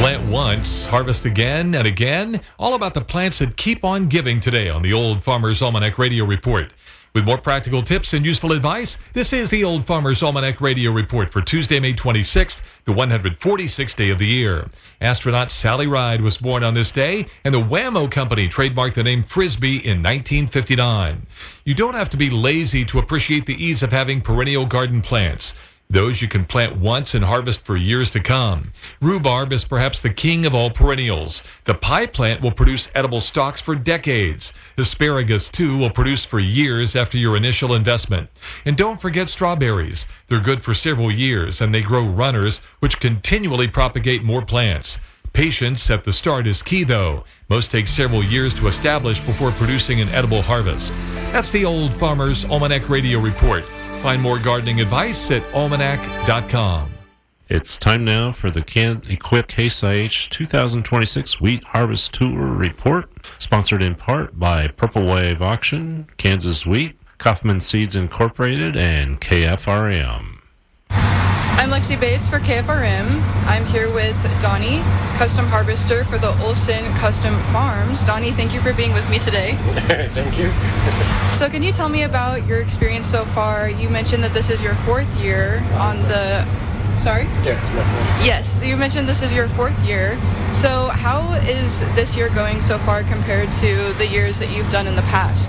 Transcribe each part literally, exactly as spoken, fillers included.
Plant once, harvest again and again. All about the plants that keep on giving today on the Old Farmer's Almanac Radio Report. With more practical tips and useful advice, this is the Old Farmer's Almanac Radio Report for Tuesday, May twenty-sixth, the one hundred forty-sixth day of the year. Astronaut Sally Ride was born on this day, and the Wham-O Company trademarked the name Frisbee in nineteen fifty-nine. You don't have to be lazy to appreciate the ease of having perennial garden plants. Those you can plant once and harvest for years to come. Rhubarb is perhaps the king of all perennials. The pie plant will produce edible stalks for decades. Asparagus, too, will produce for years after your initial investment. And don't forget strawberries. They're good for several years, and they grow runners, which continually propagate more plants. Patience at the start is key, though. Most take several years to establish before producing an edible harvest. That's the Old Farmer's Almanac Radio Report. Find more gardening advice at almanac dot com. It's time now for the Can Equip Case I H twenty twenty-six Wheat Harvest Tour Report, sponsored in part by Purple Wave Auction, Kansas Wheat, Kaufman Seeds Incorporated, and K F R M. I'm Lexi Bates for K F R M. I'm here with Donnie, custom harvester for the Olson Custom Farms. Donnie, thank you for being with me today. Thank you. So can you tell me about your experience so far? You mentioned that this is your fourth year on the... Sorry? Yeah, it's my fourth. Yes, you mentioned this is your fourth year. So how is this year going so far compared to the years that you've done in the past?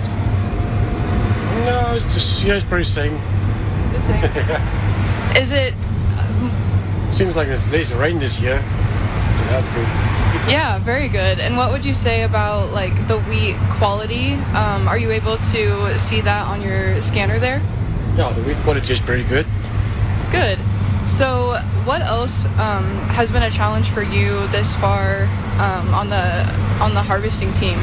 No, it's just, yeah, it's pretty same. The same? Is it... It seems like there's days of rain this year, so that's good. Yeah, very good. And what would you say about like the wheat quality? Um, are you able to see that on your scanner there? Yeah, the wheat quality is pretty good. Good. So what else um, has been a challenge for you this far um, on the on the harvesting team?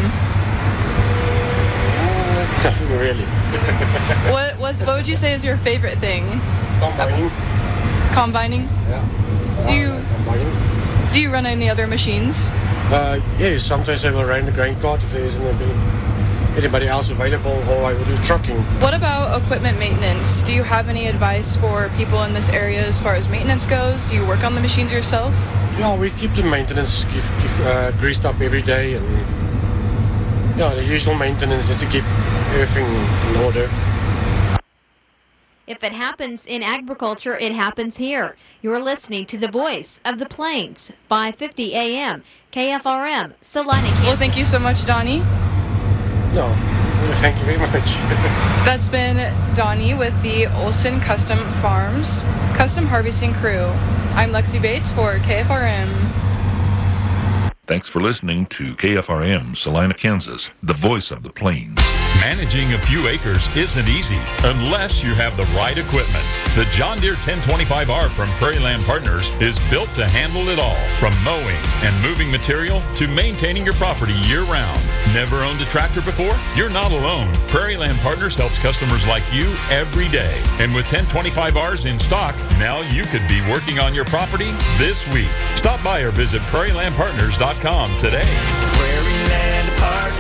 Uh, nothing really. what was what would you say is your favorite thing? Combining. Combining? Yeah. Do you uh, combining. do you run any other machines? Uh, yeah, sometimes I will run the grain cart if there isn't anybody else available, or I will do trucking. What about equipment maintenance? Do you have any advice for people in this area as far as maintenance goes? Do you work on the machines yourself? Yeah, we keep the maintenance keep, keep, uh, greased up every day, and yeah, the usual maintenance is to keep everything in order. If it happens in agriculture, it happens here. You're listening to the voice of the Plains, five fifty A M, K F R M, Salina, Kansas. Well, thank you so much, Donnie. No, thank you very much. That's been Donnie with the Olson Custom Farms Custom Harvesting Crew. I'm Lexi Bates for K F R M. Thanks for listening to K F R M, Salina, Kansas, the voice of the Plains. Managing a few acres isn't easy unless you have the right equipment. The John Deere ten twenty-five R from Prairie Land Partners is built to handle it all, from mowing and moving material to maintaining your property year-round. Never owned a tractor before? You're not alone. Prairie Land Partners helps customers like you every day. And with ten twenty-five Rs in stock, now you could be working on your property this week. Stop by or visit prairie land partners dot com today. Prairie Land Partners.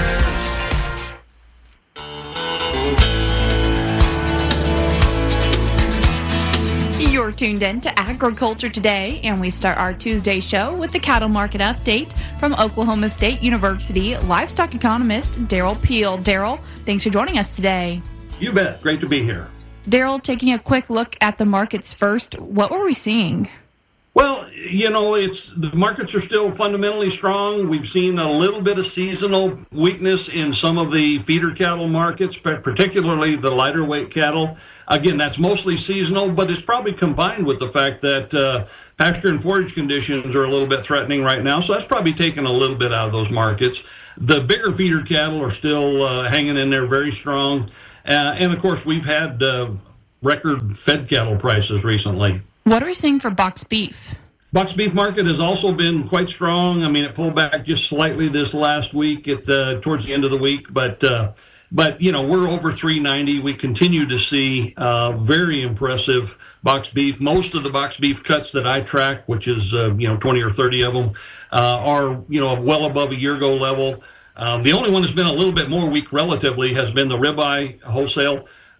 You're tuned in to Agriculture Today, and we start our Tuesday show with the cattle market update from Oklahoma State University livestock economist Daryl Peel. Daryl, thanks for joining us today. You bet. Great to be here. Daryl, taking a quick look at the markets first, what were we seeing? Well, you know, it's the markets are still fundamentally strong. We've seen a little bit of seasonal weakness in some of the feeder cattle markets, but particularly the lighter weight cattle. Again, that's mostly seasonal, but it's probably combined with the fact that uh, pasture and forage conditions are a little bit threatening right now. So that's probably taken a little bit out of those markets. The bigger feeder cattle are still uh, hanging in there very strong. Uh, and, of course, we've had uh, record fed cattle prices recently. What are we seeing for box beef? Box beef market has also been quite strong. I mean, it pulled back just slightly this last week at the, towards the end of the week, but uh, but you know we're over three ninety. We continue to see uh, very impressive box beef. Most of the box beef cuts that I track, which is uh, you know twenty or thirty of them, uh, are you know well above a year ago level. Um, the only one that's been a little bit more weak relatively has been the ribeye wholesale.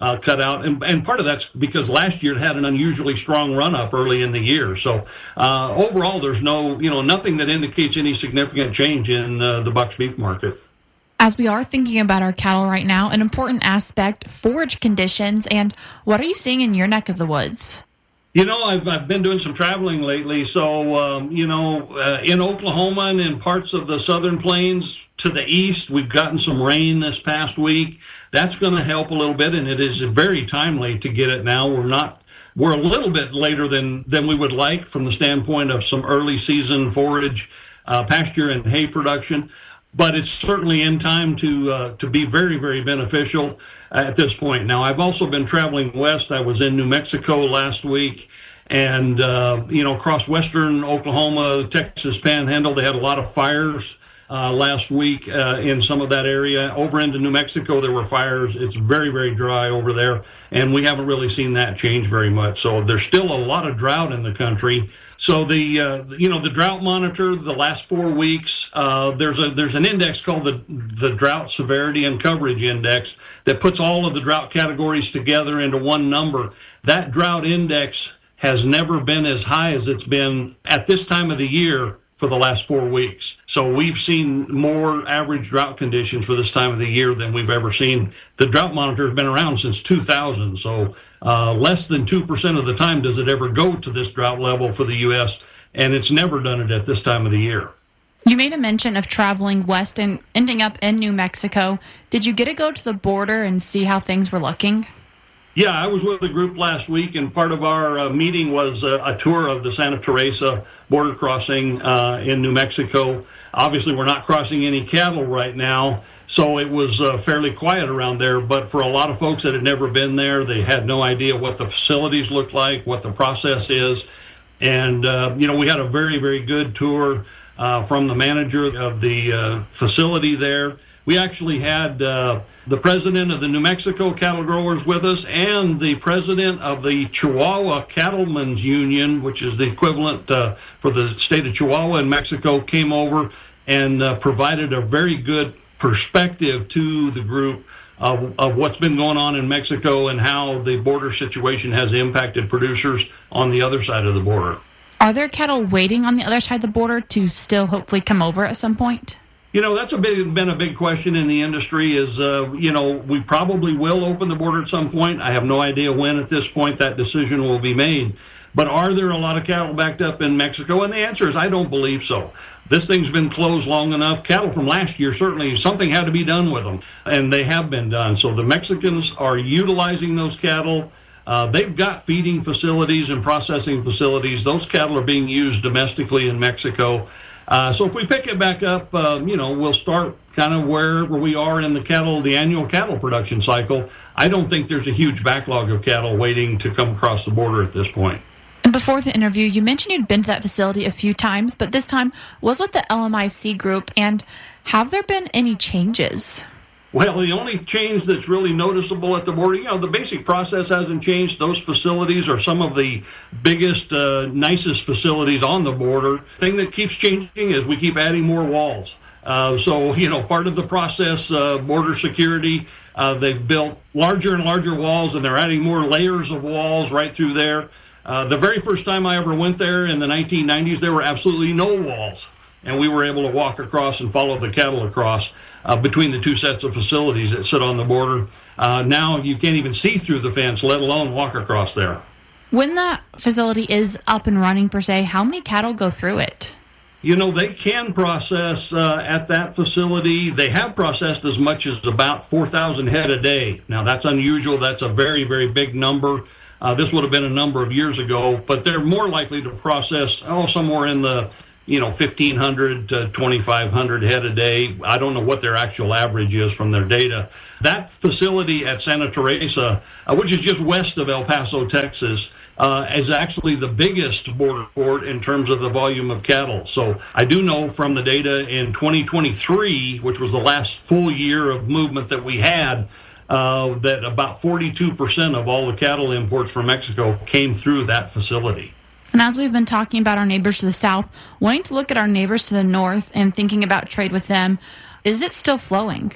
uh, cut out. And, and part of that's because last year it had an unusually strong run up early in the year. So uh, overall, there's no, you know, nothing that indicates any significant change in uh, the Bucks beef market. As we are thinking about our cattle right now, an important aspect, forage conditions, and what are you seeing in your neck of the woods? You know, I've I've been doing some traveling lately, so, um, you know, uh, in Oklahoma and in parts of the southern plains to the east, we've gotten some rain this past week. That's going to help a little bit, and it is very timely to get it now. We're not, we're a little bit later than, than we would like from the standpoint of some early season forage, uh, pasture and hay production. But it's certainly in time to uh, to be very, very beneficial at this point. Now, I've also been traveling west. I was in New Mexico last week, and, uh, you know, across western Oklahoma, Texas Panhandle, they had a lot of fires uh, last week uh, in some of that area. Over into New Mexico, there were fires. It's very, very dry over there, and we haven't really seen that change very much. So there's still a lot of drought in the country. So the uh, you know the drought monitor the last four weeks uh, there's a there's an index called the the Drought Severity and Coverage Index that puts all of the drought categories together into one number. That drought index has never been as high as it's been at this time of the year for the last four weeks. So we've seen more average drought conditions for this time of the year than we've ever seen. The drought monitor has been around since two thousand, so uh, less than two percent of the time does it ever go to this drought level for the U S, and it's never done it at this time of the year. You made a mention of traveling west and ending up in New Mexico. Did you get to go to the border and see how things were looking? Yeah, I was with a group last week, and part of our uh, meeting was uh, a tour of the Santa Teresa border crossing uh, in New Mexico. Obviously, we're not crossing any cattle right now, so it was uh, fairly quiet around there. But for a lot of folks that had never been there, they had no idea what the facilities looked like, what the process is. And, uh, you know, we had a very, very good tour uh, from the manager of the uh, facility there. We actually had uh, the president of the New Mexico cattle growers with us and the president of the Chihuahua Cattlemen's Union, which is the equivalent uh, for the state of Chihuahua in Mexico, came over and uh, provided a very good perspective to the group of, of what's been going on in Mexico and how the border situation has impacted producers on the other side of the border. Are there cattle waiting on the other side of the border to still hopefully come over at some point? You know, that's a big, been a big question in the industry is, uh, you know, we probably will open the border at some point. I have no idea when at this point that decision will be made. But are there a lot of cattle backed up in Mexico? And the answer is I don't believe so. This thing's been closed long enough. Cattle from last year, certainly something had to be done with them, and they have been done. So the Mexicans are utilizing those cattle. Uh, they've got feeding facilities and processing facilities. Those cattle are being used domestically in Mexico. Uh, so if we pick it back up, uh, you know, we'll start kind of wherever we are in the cattle, the annual cattle production cycle. I don't think there's a huge backlog of cattle waiting to come across the border at this point. And before the interview, you mentioned you'd been to that facility a few times, but this time was with the L M I C group. And have there been any changes? Well, the only change that's really noticeable at the border, you know, the basic process hasn't changed. Those facilities are some of the biggest, uh, nicest facilities on the border. The thing that keeps changing is we keep adding more walls. Uh, so, you know, part of the process, uh, border security, uh, they've built larger and larger walls, and they're adding more layers of walls right through there. Uh, the very first time I ever went there in the nineteen nineties, there were absolutely no walls, and we were able to walk across and follow the cattle across uh, between the two sets of facilities that sit on the border. Uh, now you can't even see through the fence, let alone walk across there. When that facility is up and running, per se, how many cattle go through it? You know, they can process uh, at that facility. They have processed as much as about four thousand head a day. Now, that's unusual. That's a very, very big number. Uh, this would have been a number of years ago, but they're more likely to process, oh, somewhere in the, you know, fifteen hundred to twenty-five hundred head a day. I don't know what their actual average is from their data. That facility at Santa Teresa, uh, which is just west of El Paso, Texas, uh, is actually the biggest border port in terms of the volume of cattle. So I do know from the data in twenty twenty-three, which was the last full year of movement that we had, uh, that about forty-two percent of all the cattle imports from Mexico came through that facility. And as we've been talking about our neighbors to the south, wanting to look at our neighbors to the north and thinking about trade with them, is it still flowing?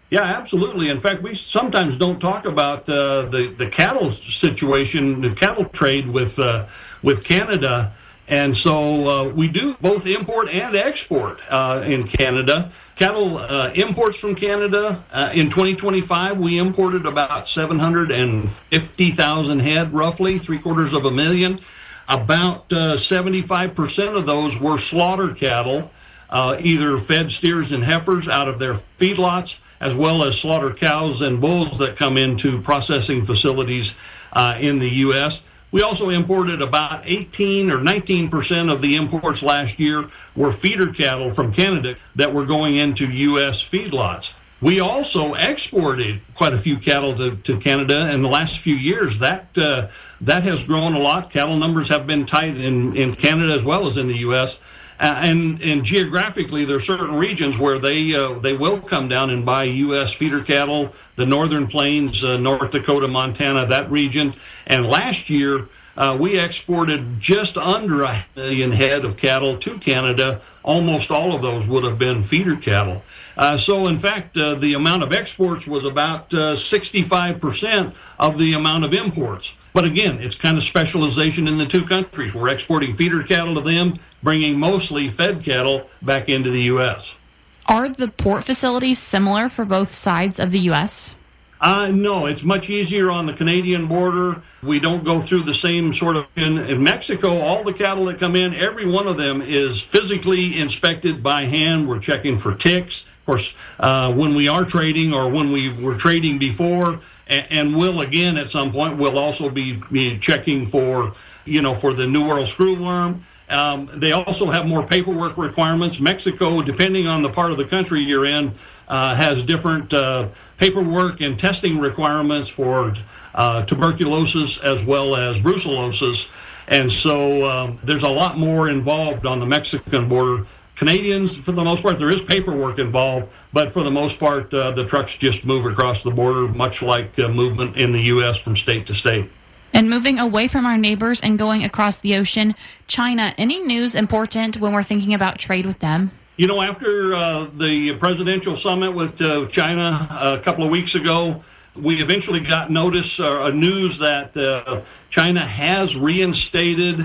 Yeah, absolutely. In fact, we sometimes don't talk about uh, the the cattle situation, the cattle trade with uh, with Canada, and so uh, we do both import and export uh, in Canada. Cattle uh, imports from Canada uh, in twenty twenty-five, we imported about seven hundred fifty thousand head, roughly three quarters of a million. About uh, seventy-five percent of those were slaughter cattle, uh, either fed steers and heifers out of their feedlots, as well as slaughter cows and bulls that come into processing facilities uh, in the U S. We also imported about eighteen or nineteen percent of the imports last year were feeder cattle from Canada that were going into U S feedlots. We also exported quite a few cattle to, to Canada in the last few years. That uh, that has grown a lot. Cattle numbers have been tight in, in Canada as well as in the U S. Uh, and and geographically, there are certain regions where they uh, they will come down and buy U S feeder cattle, the Northern Plains, uh, North Dakota, Montana, that region. And last year, uh, we exported just under a million head of cattle to Canada. Almost all of those would have been feeder cattle. Uh, so, in fact, uh, the amount of exports was about uh, sixty-five percent of the amount of imports. But again, it's kind of specialization in the two countries. We're exporting feeder cattle to them, bringing mostly fed cattle back into the U S. Are the port facilities similar for both sides of the U S? Uh, no, it's much easier on the Canadian border. We don't go through the same sort of, in, in Mexico, all the cattle that come in, every one of them is physically inspected by hand. We're checking for ticks. Of course, uh, when we are trading or when we were trading before, and, and will again at some point, we'll also be, be checking for, you know, for the New World screwworm. Um, they also have more paperwork requirements. Mexico, depending on the part of the country you're in, uh, has different uh, paperwork and testing requirements for uh, tuberculosis as well as brucellosis. And so um, there's a lot more involved on the Mexican border. Canadians, for the most part, there is paperwork involved, but for the most part, uh, the trucks just move across the border, much like uh, movement in the U S from state to state. And moving away from our neighbors and going across the ocean, China, any news important when we're thinking about trade with them? You know, after uh, the presidential summit with uh, China a couple of weeks ago, we eventually got notice, uh, news that uh, China has reinstated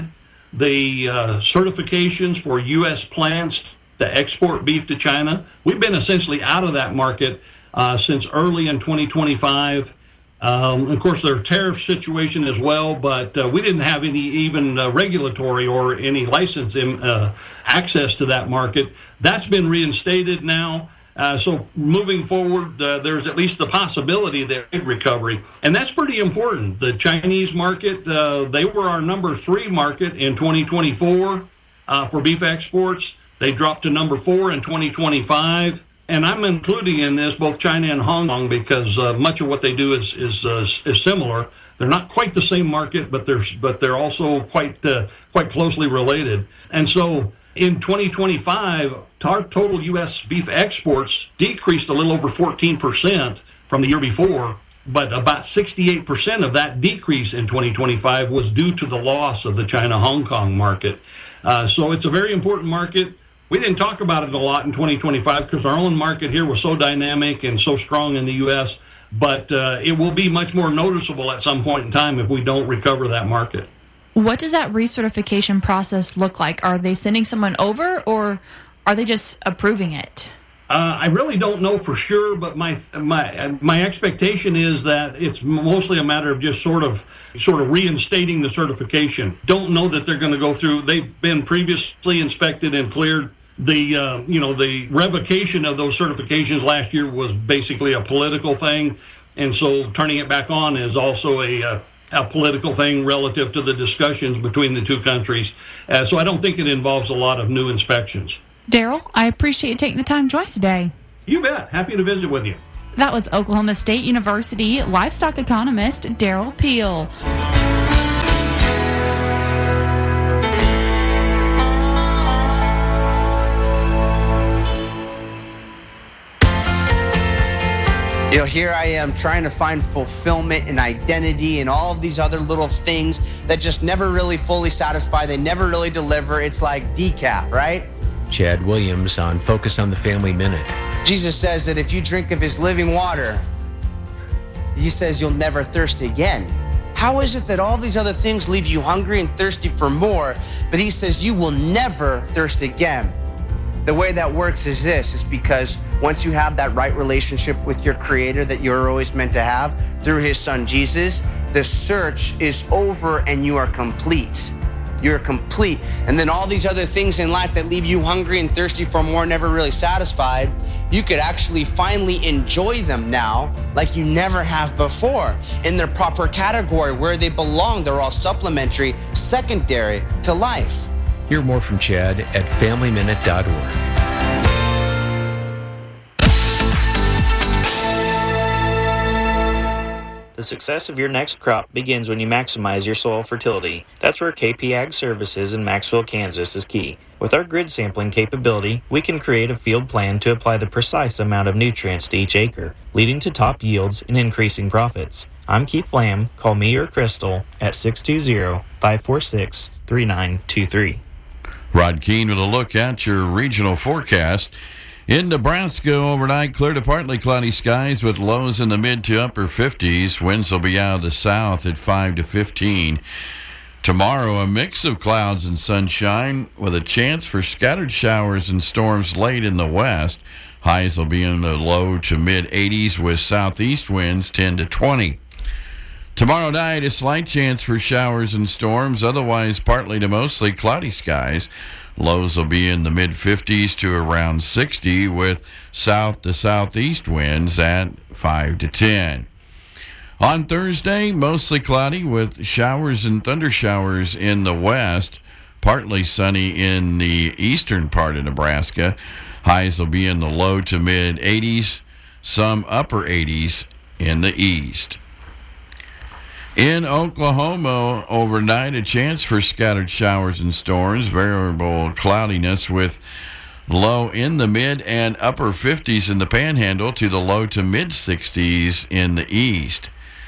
the uh, certifications for U S plants to export beef to China. We've been essentially out of that market uh, since early in twenty twenty-five. Um, of course, there's a tariff situation as well, but uh, we didn't have any even uh, regulatory or any license in, uh, access to that market. That's been reinstated now. Uh, so moving forward, uh, there's at least the possibility there is recovery. And that's pretty important. The Chinese market, uh, they were our number three market in twenty twenty-four uh, for beef exports. They dropped to number four in twenty twenty-five. And I'm including in this both China and Hong Kong because uh, much of what they do is is, uh, is similar. They're not quite the same market, but they're but they're also quite uh, quite closely related. And so in twenty twenty-five, our total U S beef exports decreased a little over fourteen percent from the year before, but about sixty-eight percent of that decrease in twenty twenty-five was due to the loss of the China-Hong Kong market. Uh, so it's a very important market. We didn't talk about it a lot in twenty twenty-five because our own market here was so dynamic and so strong in the U S, but uh, it will be much more noticeable at some point in time if we don't recover that market. What does that recertification process look like? Are they sending someone over or are they just approving it? Uh, I really don't know for sure, but my my my expectation is that it's mostly a matter of just sort of sort of reinstating the certification. Don't know that they're going to go through. They've been previously inspected and cleared. The uh, you know the revocation of those certifications last year was basically a political thing, and so turning it back on is also a uh, a political thing relative to the discussions between the two countries. Uh, so I don't think it involves a lot of new inspections. Daryl, I appreciate you taking the time to join us today. You bet. Happy to visit with you. That was Oklahoma State University livestock economist Daryl Peel. You know, here I am trying to find fulfillment and identity and all of these other little things that just never really fully satisfy. They never really deliver. It's like decaf, right? Chad Williams on Focus on the Family Minute. Jesus says that if you drink of his living water, he says you'll never thirst again. How is it that all these other things leave you hungry and thirsty for more, but he says you will never thirst again? The way that works is this, is because once you have that right relationship with your Creator that you're always meant to have through his son Jesus, the search is over and you are complete. You're complete. And then all these other things in life that leave you hungry and thirsty for more, never really satisfied, you could actually finally enjoy them now like you never have before in their proper category where they belong. They're all supplementary, secondary to life. Hear more from Chad at family minute dot org. The success of your next crop begins when you maximize your soil fertility. That's where K P Ag Services in Maxwell, Kansas is key. With our grid sampling capability, we can create a field plan to apply the precise amount of nutrients to each acre, leading to top yields and increasing profits. I'm Keith Lamb. Call me or Crystal at six two zero, five four six, three nine two three. Rod Keene with a look at your regional forecast. In Nebraska, overnight, clear to partly cloudy skies with lows in the mid to upper fifties. Winds will be out of the south at five to fifteen. Tomorrow, a mix of clouds and sunshine with a chance for scattered showers and storms late in the west. Highs will be in the low to mid eighties with southeast winds ten to twenty. Tomorrow night, a slight chance for showers and storms, otherwise partly to mostly cloudy skies. Lows will be in the mid fifties to around sixty with south to southeast winds at five to ten. On Thursday, mostly cloudy with showers and thundershowers in the west, partly sunny in the eastern part of Nebraska. Highs will be in the low to mid eighties, some upper eighties in the east. In Oklahoma, overnight, a chance for scattered showers and storms, variable cloudiness with low in the mid and upper fifties in the Panhandle to the low to mid sixties in the east.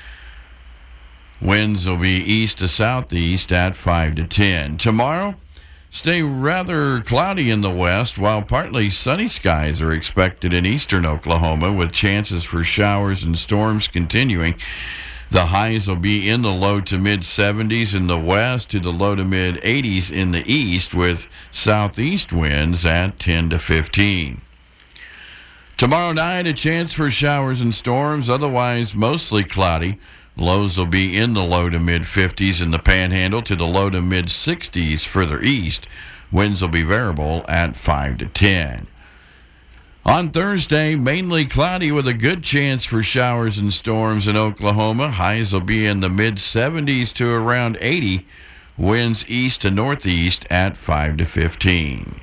Winds will be east to southeast at five to ten. Tomorrow, stay rather cloudy in the west, while partly sunny skies are expected in eastern Oklahoma with chances for showers and storms continuing. The highs will be in the low to mid seventies in the west to the low to mid eighties in the east with southeast winds at ten to fifteen. Tomorrow night, a chance for showers and storms, otherwise mostly cloudy. Lows will be in the low to mid fifties in the Panhandle to the low to mid sixties further east. Winds will be variable at five to ten. On Thursday, mainly cloudy with a good chance for showers and storms in Oklahoma. Highs will be in the mid seventies to around eighty. Winds east to northeast at five to fifteen.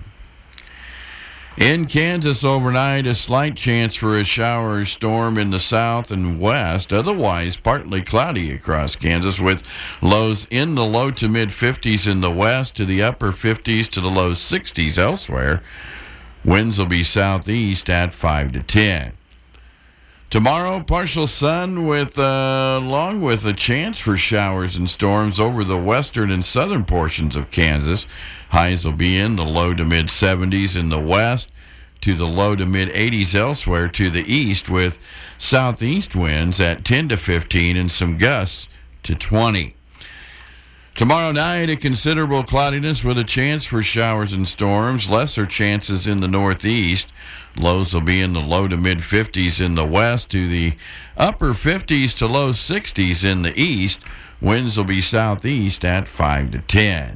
In Kansas overnight, a slight chance for a shower or storm in the south and west. Otherwise, partly cloudy across Kansas with lows in the low to mid fifties in the west to the upper fifties to the low sixties elsewhere. Winds will be southeast at five to ten. Tomorrow, partial sun with uh, along with a chance for showers and storms over the western and southern portions of Kansas. Highs will be in the low to mid seventies in the west to the low to mid eighties elsewhere to the east with southeast winds at ten to fifteen and some gusts to twenty. Tomorrow night, a considerable cloudiness with a chance for showers and storms, lesser chances in the northeast. Lows will be in the low to mid fifties in the west to the upper fifties to low sixties in the east. Winds will be southeast at five to ten.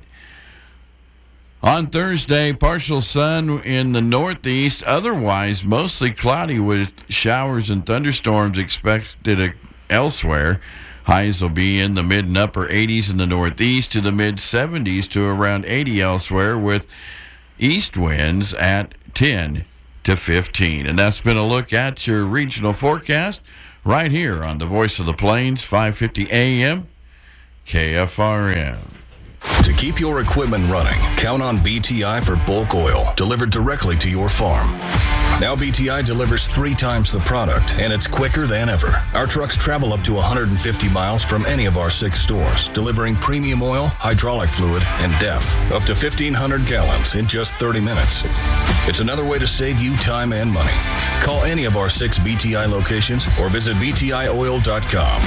On Thursday, partial sun in the northeast, otherwise mostly cloudy with showers and thunderstorms expected elsewhere. Highs will be in the mid and upper eighties in the northeast to the mid seventies to around eighty elsewhere with east winds at ten to fifteen. And that's been a look at your regional forecast right here on the Voice of the Plains, five fifty A M, K F R M. To keep your equipment running, count on B T I for bulk oil delivered directly to your farm. Now B T I delivers three times the product, and it's quicker than ever. Our trucks travel up to one hundred fifty miles from any of our six stores, delivering premium oil, hydraulic fluid, and D E F, up to fifteen hundred gallons in just thirty minutes. It's another way to save you time and money. Call any of our six B T I locations or visit B T I oil dot com.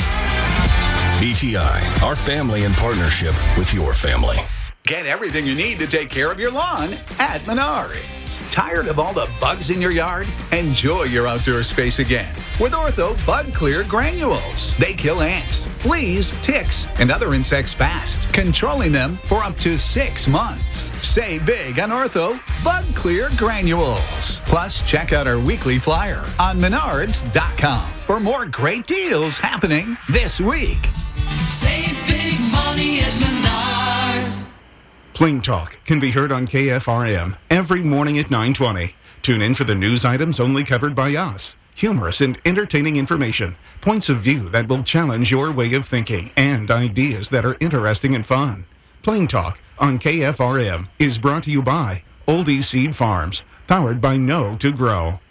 B T I, our family in partnership with your family. Get everything you need to take care of your lawn at Menards. Tired of all the bugs in your yard? Enjoy your outdoor space again with Ortho Bug Clear Granules. They kill ants, fleas, ticks, and other insects fast, controlling them for up to six months. Save big on Ortho Bug Clear Granules. Plus, check out our weekly flyer on menards dot com for more great deals happening this week. Save big money at Menards. Plain Talk can be heard on K F R M every morning at nine twenty. Tune in for the news items only covered by us. Humorous and entertaining information, points of view that will challenge your way of thinking, and ideas that are interesting and fun. Plain Talk on K F R M is brought to you by Oldie Seed Farms, powered by Know to Grow.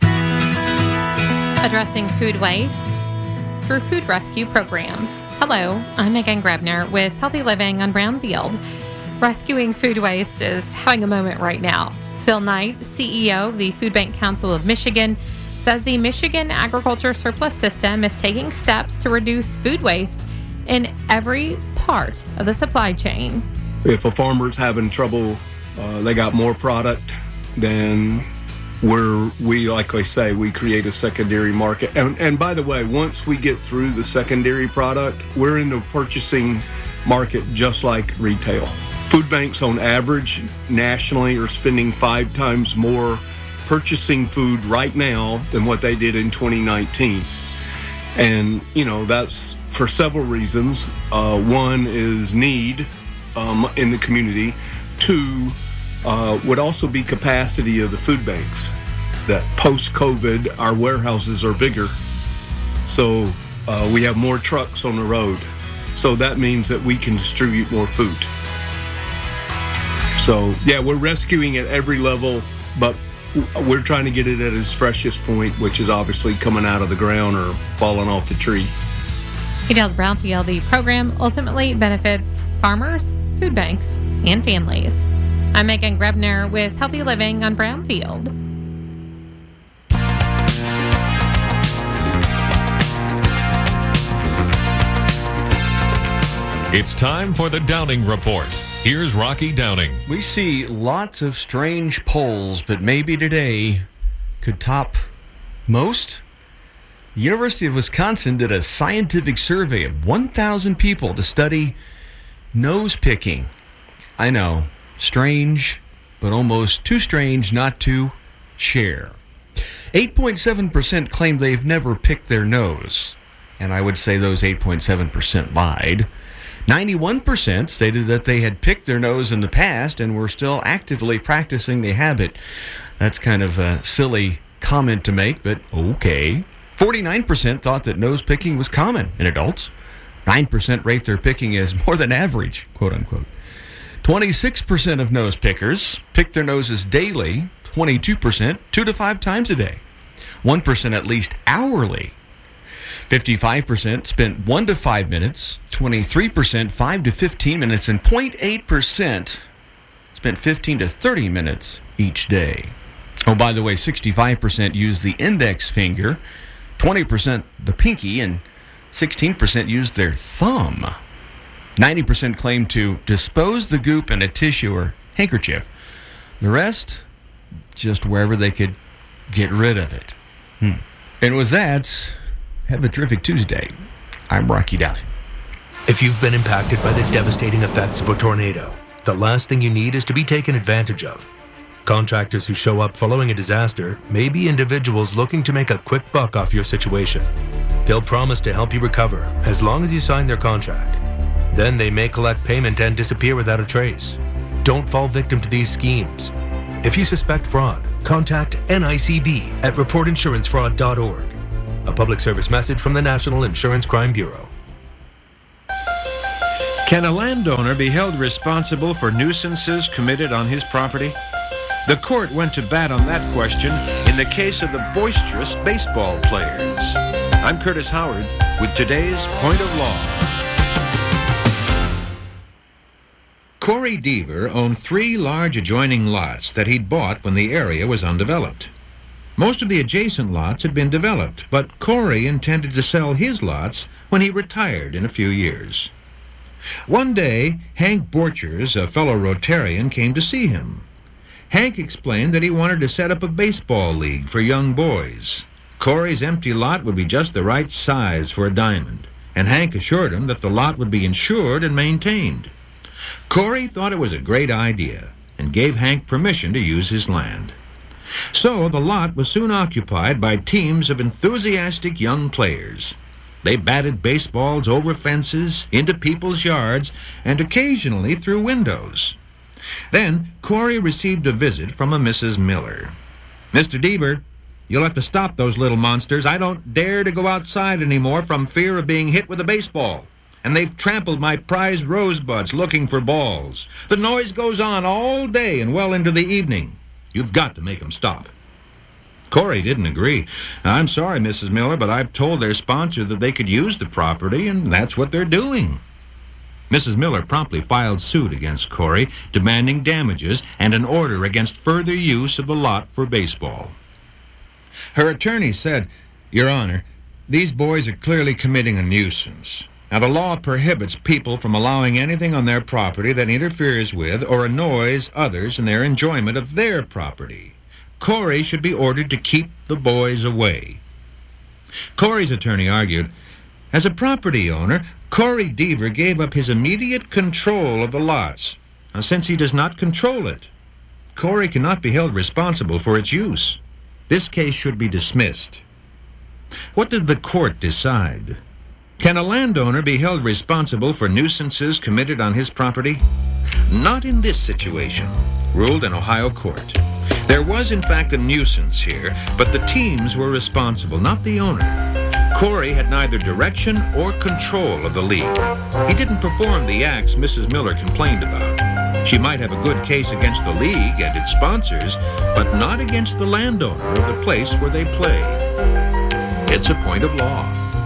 Addressing food waste through food rescue programs. Hello, I'm Megan Grebner with Healthy Living on Brownfield. Rescuing food waste is having a moment right now. Phil Knight, C E O of the Food Bank Council of Michigan, says the Michigan Agriculture Surplus System is taking steps to reduce food waste in every part of the supply chain. If a farmer's having trouble, uh, they got more product, then where we, like I say, we create a secondary market. And, and by the way, once we get through the secondary product, we're in the purchasing market just like retail. Food banks on average nationally are spending five times more purchasing food right now than what they did in twenty nineteen. And, you know, that's for several reasons. Uh, one is need um, in the community. Two, uh, would also be capacity of the food banks. That post-COVID, our warehouses are bigger. So uh, we have more trucks on the road. So that means that we can distribute more food. So, yeah, we're rescuing at every level, but we're trying to get it at its freshest point, which is obviously coming out of the ground or falling off the tree. He tells Brownfield the program ultimately benefits farmers, food banks, and families. I'm Megan Grebner with Healthy Living on Brownfield. It's time for the Downing Report. Here's Rocky Downing. We see lots of strange polls, but maybe today could top most. The University of Wisconsin did a scientific survey of one thousand people to study nose picking. I know, strange, but almost too strange not to share. eight point seven percent claimed they've never picked their nose, and I would say those eight point seven percent lied. ninety-one percent stated that they had picked their nose in the past and were still actively practicing the habit. That's kind of a silly comment to make, but okay. forty-nine percent thought that nose picking was common in adults. nine percent rate their picking as more than average, quote unquote. twenty-six percent of nose pickers pick their noses daily, twenty-two percent two to five times a day, one percent at least hourly. fifty-five percent spent one to five minutes, twenty-three percent five to fifteen minutes, and zero point eight percent spent fifteen to thirty minutes each day. Oh, by the way, sixty-five percent used the index finger, twenty percent the pinky, and sixteen percent used their thumb. ninety percent claimed to dispose the goop in a tissue or handkerchief. The rest, just wherever they could get rid of it. Hmm. And with that, have a terrific Tuesday. I'm Rocky Downing. If you've been impacted by the devastating effects of a tornado, the last thing you need is to be taken advantage of. Contractors who show up following a disaster may be individuals looking to make a quick buck off your situation. They'll promise to help you recover as long as you sign their contract. Then they may collect payment and disappear without a trace. Don't fall victim to these schemes. If you suspect fraud, contact N I C B at report insurance fraud dot org. A public service message from the National Insurance Crime Bureau. Can a landowner be held responsible for nuisances committed on his property? The court went to bat on that question in the case of the boisterous baseball players. I'm Curtis Howard with today's Point of Law. Corey Deaver owned three large adjoining lots that he'd bought when the area was undeveloped. Most of the adjacent lots had been developed, but Corey intended to sell his lots when he retired in a few years. One day, Hank Borchers, a fellow Rotarian, came to see him. Hank explained that he wanted to set up a baseball league for young boys. Corey's empty lot would be just the right size for a diamond, and Hank assured him that the lot would be insured and maintained. Corey thought it was a great idea and gave Hank permission to use his land. So the lot was soon occupied by teams of enthusiastic young players. They batted baseballs over fences, into people's yards, and occasionally through windows. Then Corey received a visit from a Missus Miller. "Mister Deaver, you'll have to stop those little monsters. I don't dare to go outside anymore from fear of being hit with a baseball. And they've trampled my prized rosebuds looking for balls. The noise goes on all day and well into the evening. You've got to make them stop." Corey didn't agree. "I'm sorry, Missus Miller, but I've told their sponsor that they could use the property, and that's what they're doing." Missus Miller promptly filed suit against Corey, demanding damages and an order against further use of the lot for baseball. Her attorney said, "Your Honor, these boys are clearly committing a nuisance. Now, the law prohibits people from allowing anything on their property that interferes with or annoys others in their enjoyment of their property. Corey should be ordered to keep the boys away." Corey's attorney argued, "As a property owner, Corey Deaver gave up his immediate control of the lots. Now, since he does not control it, Corey cannot be held responsible for its use. This case should be dismissed." What did the court decide? Can a landowner be held responsible for nuisances committed on his property? Not in this situation, ruled an Ohio court. There was, in fact, a nuisance here, but the teams were responsible, not the owner. Corey had neither direction or control of the league. He didn't perform the acts Missus Miller complained about. She might have a good case against the league and its sponsors, but not against the landowner of the place where they play. It's a point of law.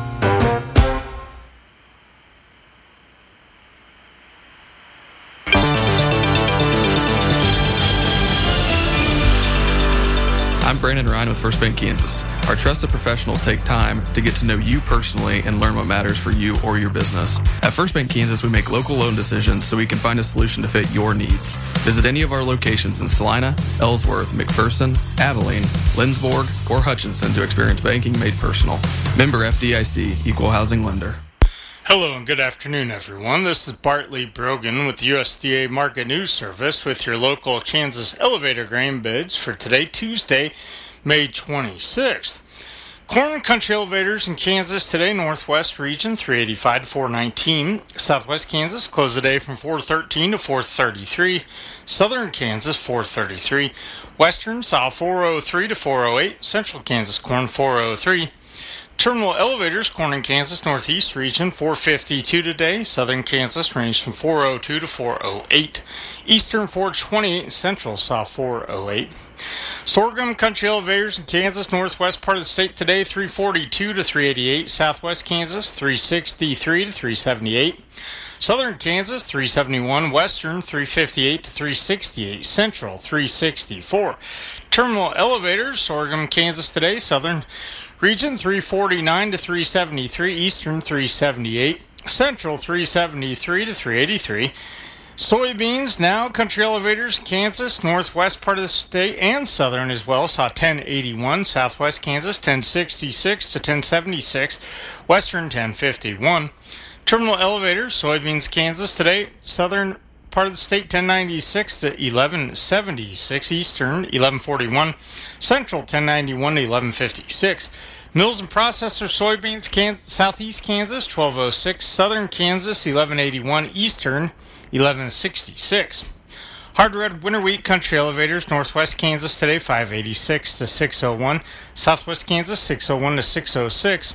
I'm Brandon Ryan with First Bank Kansas. Our trusted professionals take time to get to know you personally and learn what matters for you or your business. At First Bank Kansas, we make local loan decisions so we can find a solution to fit your needs. Visit any of our locations in Salina, Ellsworth, McPherson, Abilene, Lindsborg, or Hutchinson to experience banking made personal. Member F D I C, Equal Housing Lender. Hello and good afternoon, everyone. This is Bartley Brogan with the U S D A Market News Service with your local Kansas elevator grain bids for today, Tuesday, May twenty-sixth. Corn and country elevators in Kansas today, Northwest region three eighty-five to four nineteen. Southwest Kansas close the day from four thirteen to four thirty-three. Southern Kansas four thirty-three. Western South four oh three to four oh eight. Central Kansas corn four oh three. Terminal elevators, corn in Kansas Northeast region four fifty-two today. Southern Kansas range from four oh two to four oh eight. Eastern four twenty-eight. Central South four oh eight. Sorghum country elevators in Kansas Northwest part of the state today three forty-two to three eighty-eight. Southwest Kansas three sixty-three to three seventy-eight. Southern Kansas three seventy-one. Western three fifty-eight to three sixty-eight. Central three sixty-four. Terminal elevators, Sorghum Kansas today. Southern region three forty-nine to three seventy-three, Eastern three seventy-eight, Central three seventy-three to three eighty-three. Soybeans now, country elevators, Kansas, northwest part of the state and southern as well, saw ten eighty-one, Southwest Kansas ten sixty-six to ten seventy-six, Western ten fifty-one. Terminal elevators, soybeans, Kansas today, southern part of the state ten ninety-six to eleven seventy-six, Eastern eleven forty-one, Central ten ninety-one to eleven fifty-six. Mills and processor soybeans, Kansas, Southeast Kansas twelve oh six, Southern Kansas eleven eighty-one, Eastern eleven sixty-six. Hard red winter wheat country elevators, Northwest Kansas today five eighty-six to six oh one, Southwest Kansas six oh one to six oh six.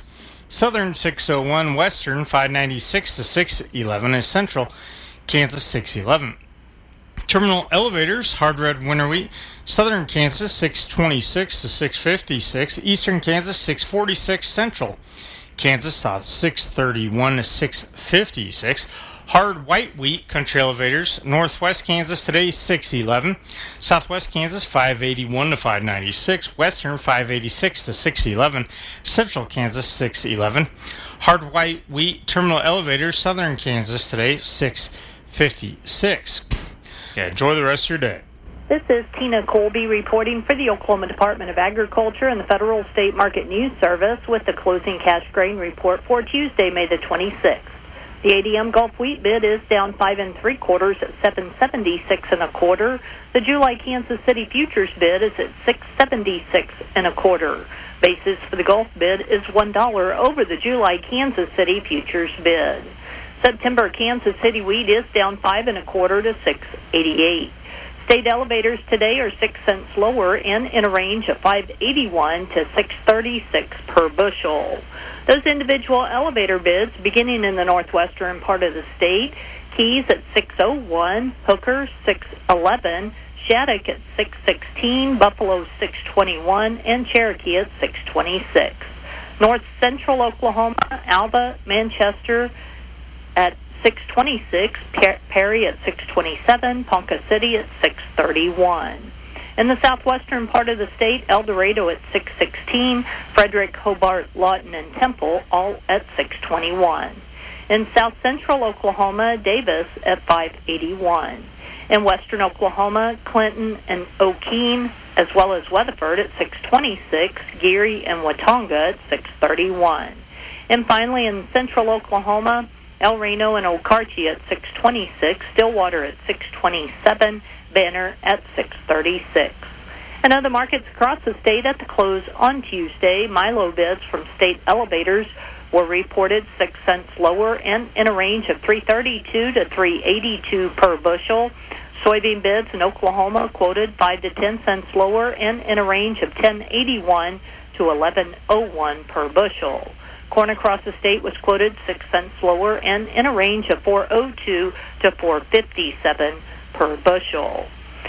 Southern six oh one, Western five ninety-six to six eleven, and Central Kansas six eleven. Terminal elevators, hard red winter wheat, Southern Kansas six twenty-six to six fifty-six, Eastern Kansas six forty-six, Central Kansas South six thirty-one to six fifty-six. Hard white wheat country elevators, Northwest Kansas today six eleven, Southwest Kansas five eighty-one to five ninety-six, Western five eighty-six to six eleven, Central Kansas six eleven. Hard white wheat terminal elevators, Southern Kansas today six fifty-six. Okay, enjoy the rest of your day. This is Tina Colby reporting for the Oklahoma Department of Agriculture and the Federal State Market News Service with the closing cash grain report for Tuesday, May the twenty-sixth. The A D M Gulf wheat bid is down five and three quarters at seven seventy-six and a quarter. The July Kansas City futures bid is at six seventy-six and a quarter. Basis for the Gulf bid is one dollar over the July Kansas City futures bid. September Kansas City wheat is down five and a quarter to six eighty-eight. State elevators today are six cents lower and in a range of five eighty-one to six thirty-six per bushel. Those individual elevator bids beginning in the northwestern part of the state, Keys at six oh one, Hooker six eleven, Shattuck at six sixteen, Buffalo six twenty-one, and Cherokee at six twenty-six. North Central Oklahoma, Alba, Manchester at six twenty-six, Perry at six twenty-seven, Ponca City at six thirty-one. In the southwestern part of the state, El Dorado at six sixteen, Frederick, Hobart, Lawton, and Temple all at six twenty-one. In south central Oklahoma, Davis at five eighty-one. In western Oklahoma, Clinton and Okeen, as well as Weatherford at six twenty-six, Geary and Watonga at six thirty-one. And finally, in central Oklahoma, El Reno and Okarche at six twenty-six, Stillwater at six twenty-seven, Banner at six thirty-six. And other markets across the state at the close on Tuesday, Milo bids from state elevators were reported six cents lower and in a range of three thirty-two to three eighty-two per bushel. Soybean bids in Oklahoma quoted five to ten cents lower and in a range of ten eighty-one to eleven oh one per bushel. Corn across the state was quoted six cents lower and in a range of four oh two to four fifty-seven per bushel.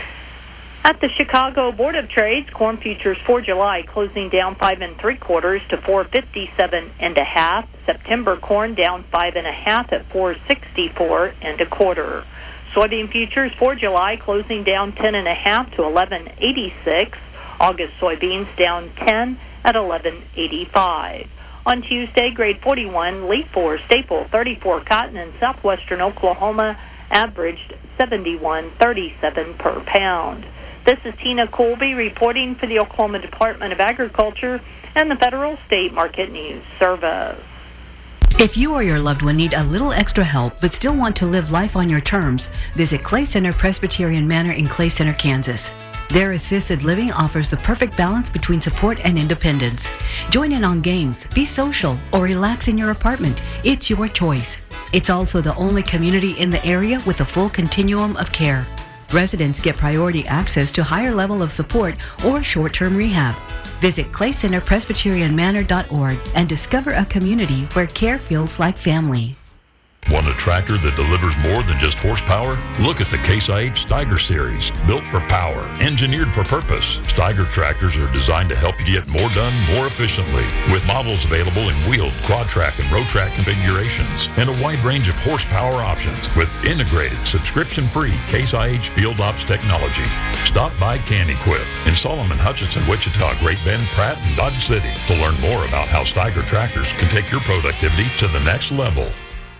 At the Chicago Board of Trade, corn futures for July closing down five and three quarters to four fifty-seven and a half. September corn down five and a half at four sixty-four and a quarter. Soybean futures for July closing down ten and a half to eleven eighty-six. August soybeans down ten at eleven eighty-five. On Tuesday, grade forty-one, leaf four, staple thirty-four cotton in southwestern Oklahoma averaged seventy-one thirty-seven per pound. This is Tina Colby reporting for the Oklahoma Department of Agriculture and the Federal State Market News Service. If you or your loved one need a little extra help but still want to live life on your terms, visit Clay Center Presbyterian Manor in Clay Center, Kansas. Their assisted living offers the perfect balance between support and independence. Join in on games, be social, or relax in your apartment. It's your choice. It's also the only community in the area with a full continuum of care. Residents get priority access to higher level of support or short-term rehab. Visit clay center presbyterian manor dot org and discover a community where care feels like family. Want a tractor that delivers more than just horsepower? Look at the Case I H Steiger series. Built for power, engineered for purpose. Steiger tractors are designed to help you get more done more efficiently. With models available in wheeled, quad track, and road track configurations. And a wide range of horsepower options. With integrated, subscription-free Case I H Field Ops technology. Stop by Can Equip in Solomon, Hutchinson, Wichita, Great Bend, Pratt, and Dodge City to learn more about how Steiger tractors can take your productivity to the next level.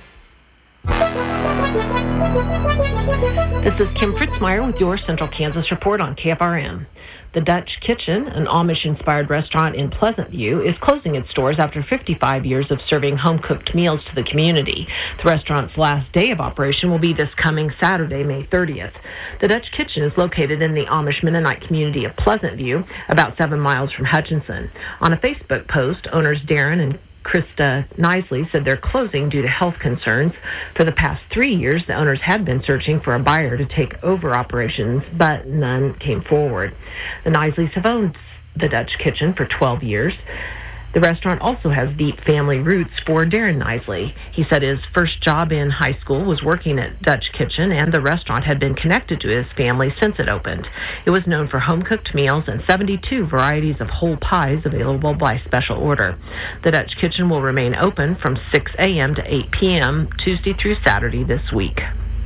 This is Kim Fritzmeyer with your Central Kansas Report on K F R M. The Dutch Kitchen, an Amish-inspired restaurant in Pleasant View, is closing its doors after fifty-five years of serving home-cooked meals to the community. The restaurant's last day of operation will be this coming Saturday, May thirtieth. The Dutch Kitchen is located in the Amish Mennonite community of Pleasant View, about seven miles from Hutchinson. On a Facebook post, owners Darren and Krista Nisley said they're closing due to health concerns. For the past three years, the owners had been searching for a buyer to take over operations, but none came forward. The Nisleys have owned the Dutch Kitchen for twelve years. The The restaurant also has deep family roots for Darren Knisley. He said his first job in high school was working at Dutch Kitchen, and the restaurant had been connected to his family since it opened. It was known for home-cooked meals and seventy-two varieties of whole pies available by special order. The Dutch Kitchen will remain open from six a.m. to eight p.m. Tuesday through Saturday this week.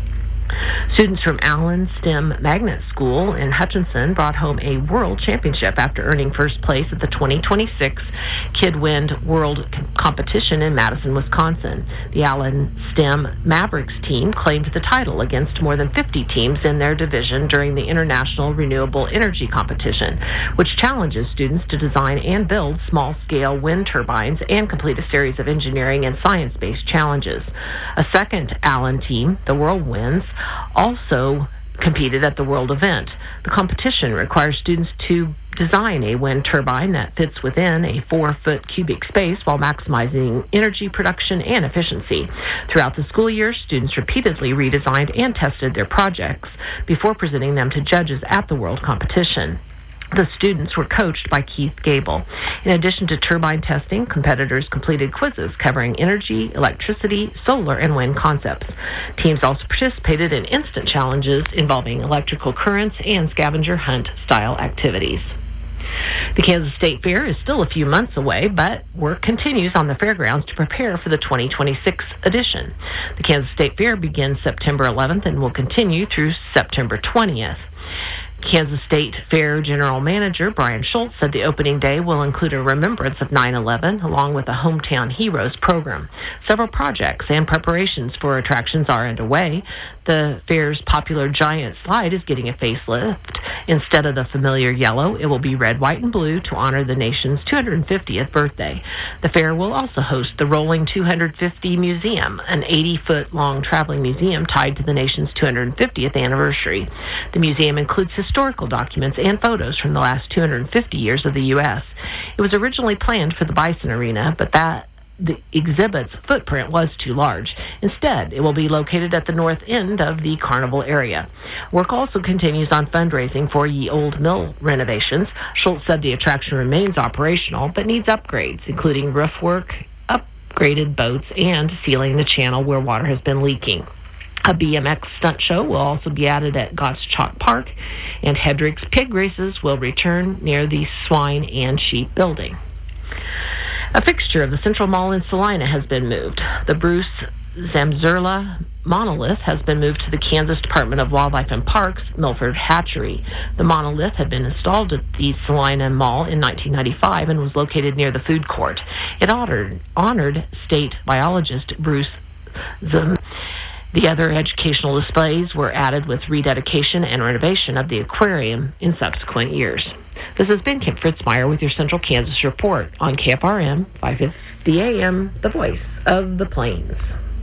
Students from Allen STEM Magnet School in Hutchinson brought home a world championship after earning first place at the twenty twenty-six Kidwind World Competition in Madison, Wisconsin. The Allen STEM Mavericks team claimed the title against more than fifty teams in their division during the International Renewable Energy Competition, which challenges students to design and build small-scale wind turbines and complete a series of engineering and science-based challenges. A second Allen team, the Whirlwinds, also competed at the World event. The competition requires students to design a wind turbine that fits within a four-foot cubic space while maximizing energy production and efficiency. Throughout the school year, students repeatedly redesigned and tested their projects before presenting them to judges at the World competition. The students were coached by Keith Gable. In addition to turbine testing, competitors completed quizzes covering energy, electricity, solar, and wind concepts. Teams also participated in instant challenges involving electrical currents and scavenger hunt style activities. The Kansas State Fair is still a few months away, but work continues on the fairgrounds to prepare for the twenty twenty-six edition. The Kansas State Fair begins September eleventh and will continue through September twentieth. Kansas State Fair General Manager Brian Schultz said the opening day will include a remembrance of nine eleven along with a Hometown Heroes program. Several projects and preparations for attractions are underway. The fair's popular giant slide is getting a facelift. Instead of the familiar yellow, it will be red, white, and blue to honor the nation's two hundred fiftieth birthday. The fair will also host the Rolling two hundred fifty Museum, an eighty-foot-long traveling museum tied to the nation's two hundred fiftieth anniversary. The museum includes historical documents and photos from the last two hundred fifty years of the U S It was originally planned for the Bison Arena, but that the exhibit's footprint was too large. Instead, it will be located at the north end of the carnival area. Work also continues on fundraising for Ye Old Mill renovations. Schultz said the attraction remains operational, but needs upgrades, including roof work, upgraded boats, and sealing the channel where water has been leaking. A B M X stunt show will also be added at Gottschalk Park, and Hedrick's pig races will return near the Swine and Sheep building. A fixture of the Central Mall in Salina has been moved. The Bruce Zamzurla monolith has been moved to the Kansas Department of Wildlife and Parks Milford Hatchery. The monolith had been installed at the Salina Mall in nineteen ninety-five and was located near the food court. It honored, honored state biologist Bruce Zam. The other educational displays were added with rededication and renovation of the aquarium in subsequent years. This has been Kim Fritzmeyer with your Central Kansas Report on K F R M five fifty A M, the voice of the Plains.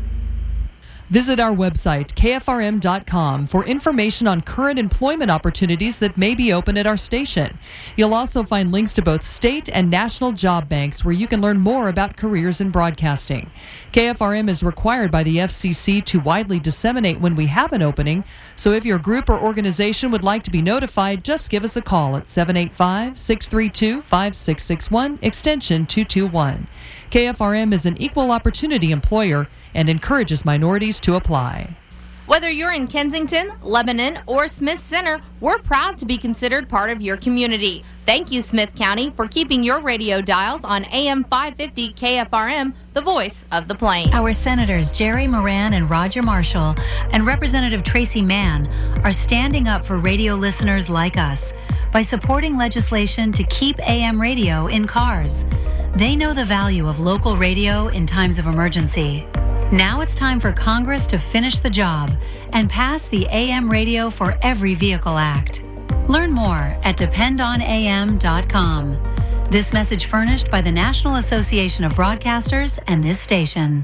Visit our website, K F R M dot com, for information on current employment opportunities that may be open at our station. You'll also find links to both state and national job banks where you can learn more about careers in broadcasting. K F R M is required by the F C C to widely disseminate when we have an opening, so if your group or organization would like to be notified, just give us a call at seven eight five, six three two, five six six one, extension two two one. K F R M is an equal opportunity employer and encourages minorities to apply. Whether you're in Kensington, Lebanon, or Smith Center, we're proud to be considered part of your community. Thank you, Smith County, for keeping your radio dials on A M five fifty K F R M, the voice of the Plains. Our Senators Jerry Moran and Roger Marshall and Representative Tracy Mann are standing up for radio listeners like us by supporting legislation to keep A M radio in cars. They know the value of local radio in times of emergency. Now it's time for Congress to finish the job and pass the A M Radio for Every Vehicle Act. Learn more at depend on A M dot com. This message furnished by the National Association of Broadcasters and this station.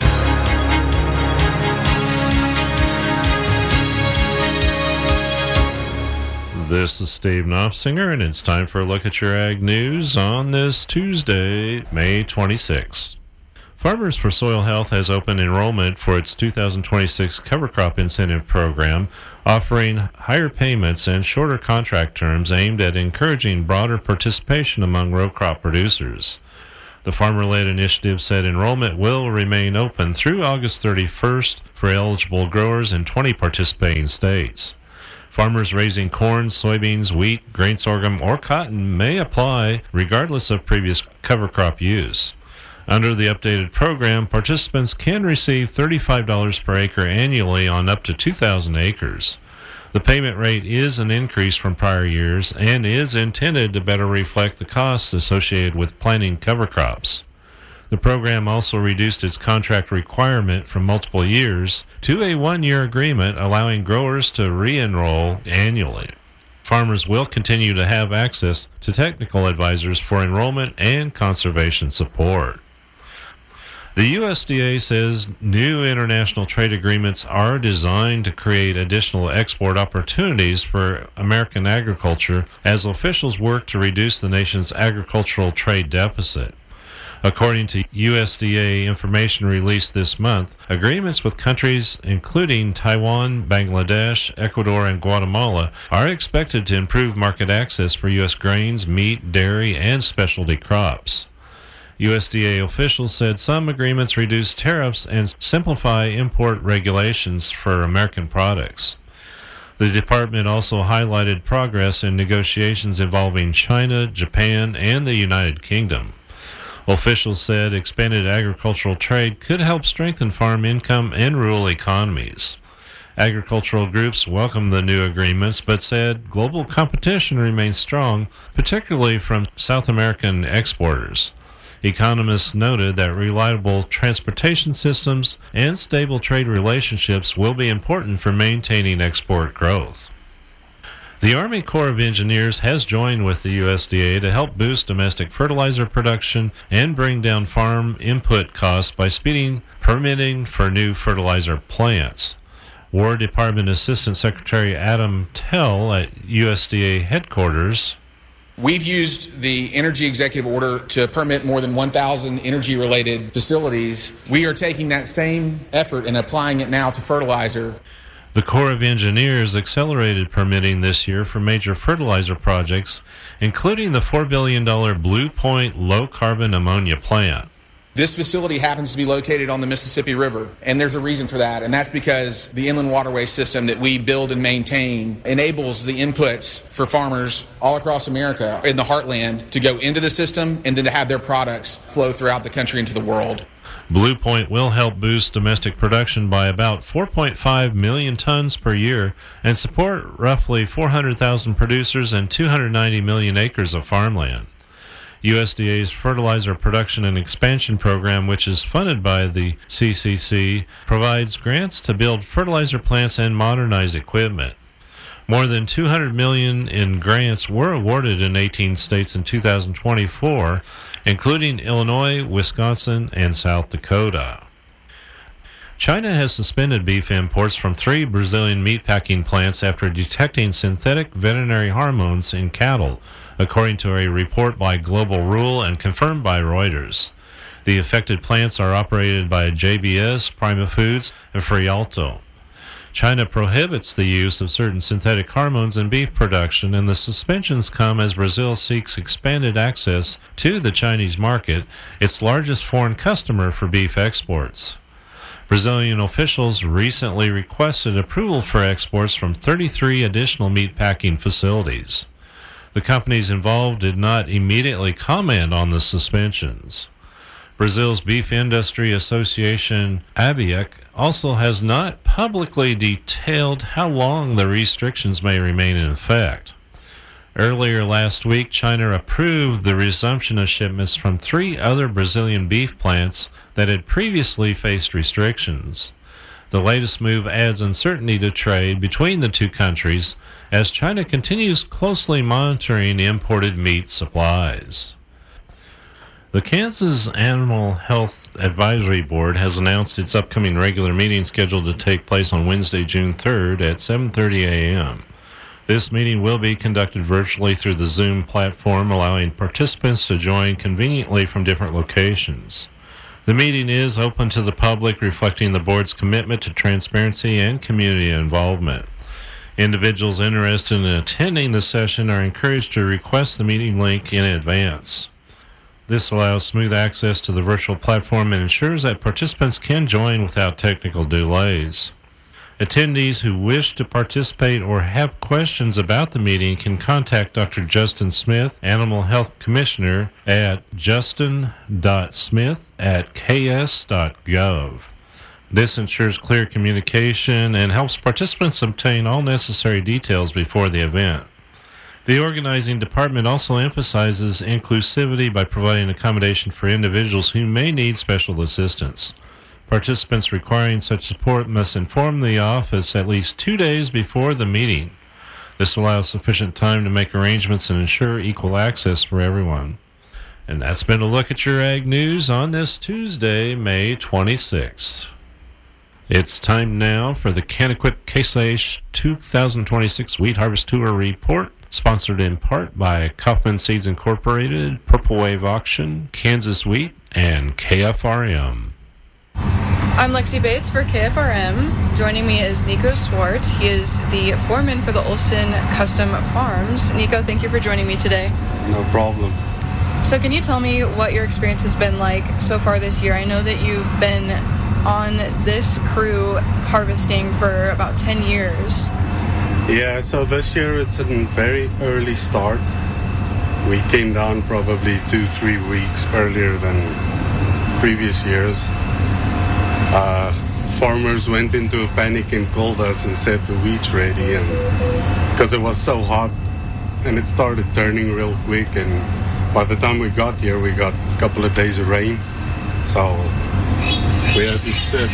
This is Steve Knopfsinger, and it's time for a look at your ag news on this Tuesday, May twenty-sixth. Farmers for Soil Health has opened enrollment for its two thousand twenty-six cover crop incentive program, offering higher payments and shorter contract terms aimed at encouraging broader participation among row crop producers. The farmer-led initiative said enrollment will remain open through August thirty-first for eligible growers in twenty participating states. Farmers raising corn, soybeans, wheat, grain sorghum, or cotton may apply regardless of previous cover crop use. Under the updated program, participants can receive thirty-five dollars per acre annually on up to two thousand acres. The payment rate is an increase from prior years and is intended to better reflect the costs associated with planting cover crops. The program also reduced its contract requirement from multiple years to a one-year agreement, allowing growers to re-enroll annually. Farmers will continue to have access to technical advisors for enrollment and conservation support. The U S D A says new international trade agreements are designed to create additional export opportunities for American agriculture as officials work to reduce the nation's agricultural trade deficit. According to U S D A information released this month, agreements with countries including Taiwan, Bangladesh, Ecuador, and Guatemala are expected to improve market access for U S grains, meat, dairy, and specialty crops. U S D A officials said some agreements reduce tariffs and simplify import regulations for American products. The department also highlighted progress in negotiations involving China, Japan, and the United Kingdom. Officials said expanded agricultural trade could help strengthen farm income and rural economies. Agricultural groups welcomed the new agreements, but said global competition remains strong, particularly from South American exporters. Economists noted that reliable transportation systems and stable trade relationships will be important for maintaining export growth. The Army Corps of Engineers has joined with the U S D A to help boost domestic fertilizer production and bring down farm input costs by speeding permitting for new fertilizer plants. War Department Assistant Secretary Adam Tell at U S D A headquarters. We've used the Energy Executive Order to permit more than one thousand energy-related facilities. We are taking that same effort and applying it now to fertilizer. The Corps of Engineers accelerated permitting this year for major fertilizer projects, including the four billion dollars Blue Point low-carbon ammonia plant. This facility happens to be located on the Mississippi River, and there's a reason for that, and that's because the inland waterway system that we build and maintain enables the inputs for farmers all across America in the heartland to go into the system and then to have their products flow throughout the country into the world. Blue Point will help boost domestic production by about four point five million tons per year and support roughly four hundred thousand producers and two hundred ninety million acres of farmland. U S D A's Fertilizer Production and Expansion Program, which is funded by the C C C, provides grants to build fertilizer plants and modernize equipment. More than two hundred million dollars in grants were awarded in eighteen states in two thousand twenty-four, including Illinois, Wisconsin, and South Dakota. China has suspended beef imports from three Brazilian meatpacking plants after detecting synthetic veterinary hormones in cattle, according to a report by Global Rule and confirmed by Reuters. The affected plants are operated by J B S, Prima Foods, and Frialto. China prohibits the use of certain synthetic hormones in beef production, and the suspensions come as Brazil seeks expanded access to the Chinese market, its largest foreign customer for beef exports. Brazilian officials recently requested approval for exports from thirty-three additional meatpacking facilities. The companies involved did not immediately comment on the suspensions. Brazil's Beef Industry Association, ABIEC, also has not publicly detailed how long the restrictions may remain in effect. Earlier last week, China approved the resumption of shipments from three other Brazilian beef plants that had previously faced restrictions. The latest move adds uncertainty to trade between the two countries as China continues closely monitoring imported meat supplies. The Kansas Animal Health Advisory Board has announced its upcoming regular meeting scheduled to take place on Wednesday, June third at seven thirty a.m. This meeting will be conducted virtually through the Zoom platform, allowing participants to join conveniently from different locations. The meeting is open to the public, reflecting the board's commitment to transparency and community involvement. Individuals interested in attending the session are encouraged to request the meeting link in advance. This allows smooth access to the virtual platform and ensures that participants can join without technical delays. Attendees who wish to participate or have questions about the meeting can contact Doctor Justin Smith, Animal Health Commissioner, at justin dot smith at k s dot gov. This ensures clear communication and helps participants obtain all necessary details before the event. The organizing department also emphasizes inclusivity by providing accommodation for individuals who may need special assistance. Participants requiring such support must inform the office at least two days before the meeting. This allows sufficient time to make arrangements and ensure equal access for everyone. And that's been a look at your ag news on this Tuesday, May twenty-sixth. It's time now for the Canaquip Case I H two thousand twenty-six Wheat Harvest Tour Report, sponsored in part by Kaufman Seeds Incorporated, Purple Wave Auction, Kansas Wheat, and K F R M. I'm Lexi Bates for K F R M. Joining me is Nico Swart. He is the foreman for the Olson Custom Farms. Nico, thank you for joining me today. No problem. So can you tell me what your experience has been like so far this year? I know that you've been on this crew harvesting for about ten years. Yeah, so this year it's a very early start. We came down probably two, three weeks earlier than previous years. Uh, farmers went into a panic and called us and said the wheat's ready, and because it was so hot and it started turning real quick, and by the time we got here we got a couple of days of rain, so we had to sit